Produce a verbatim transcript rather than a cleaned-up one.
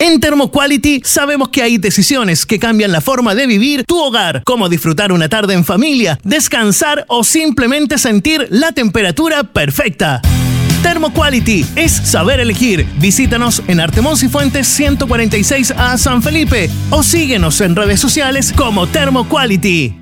En Thermoquality sabemos que hay decisiones que cambian la forma de vivir tu hogar, como disfrutar una tarde en familia, descansar o simplemente sentir la temperatura perfecta. Thermoquality es saber elegir. Visítanos en Artemón y Fuentes ciento cuarenta y seis A San Felipe o síguenos en redes sociales como Thermoquality.